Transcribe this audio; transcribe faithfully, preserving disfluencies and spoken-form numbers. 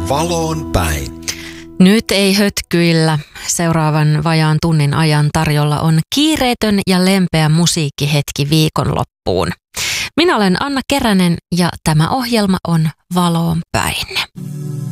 Valoon päin. Nyt ei hötkyillä. Seuraavan vajaan tunnin ajan tarjolla on kiireetön ja lempeä musiikkihetki viikonloppuun. Minä olen Anna Keränen ja tämä ohjelma on Valoon päin.